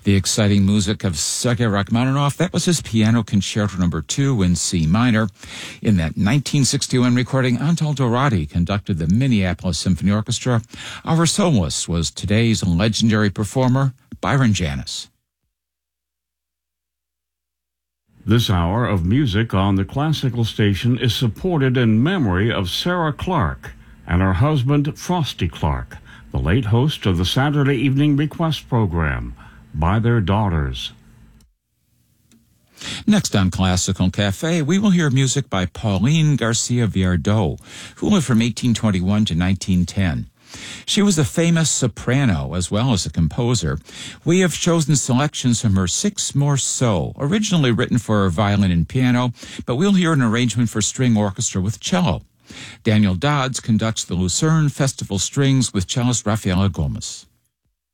The exciting music of Sergei Rachmaninoff, that was his Piano Concerto No. 2 in C minor. In that 1961 recording, Antal Dorati conducted the Minneapolis Symphony Orchestra. Our soloist was today's legendary performer, Byron Janis. This hour of music on the classical station is supported in memory of Sarah Clark and her husband, Frosty Clark, the late host of the Saturday Evening Request program, By Their Daughters. Next on Classical Cafe, we will hear music by Pauline Garcia Viardot, who lived from 1821 to 1910. She was a famous soprano as well as a composer. We have chosen selections from her Six Morceaux, originally written for violin and piano, but we'll hear an arrangement for string orchestra with cello. Daniel Dodds conducts the Lucerne Festival Strings with cellist Rafaela Gomez.